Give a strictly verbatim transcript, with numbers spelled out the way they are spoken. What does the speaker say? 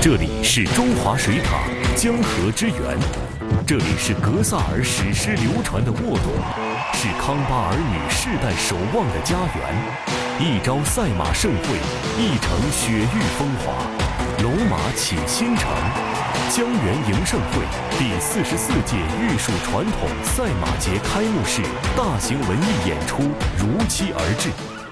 这里是中华水塔江河之源，这里是格萨尔史诗流传的沃土，是康巴儿女世代守望的家园。一朝赛马盛会，一城雪域风华，龙马启新城。江源迎盛会第四十四届玉树传统赛马节开幕式大型文艺演出如期而至。